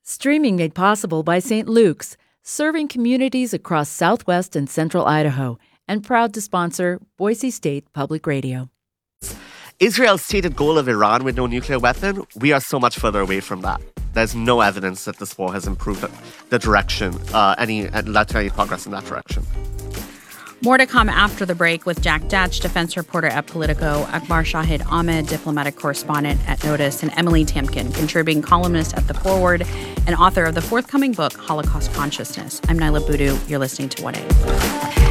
Streaming made possible by St. Luke's, serving communities across southwest and central Idaho, and proud to sponsor Boise State Public Radio. Israel's stated goal of Iran with no nuclear weapon, we are so much further away from that. There's no evidence that this war has improved the direction, led to any progress in that direction. More to come after the break with Jack Datch, defense reporter at Politico, Akbar Shahid Ahmed, diplomatic correspondent at Notice, and Emily Tamkin, contributing columnist at The Forward and author of the forthcoming book, Holocaust Consciousness. I'm Nyla Boodoo. You're listening to 1A.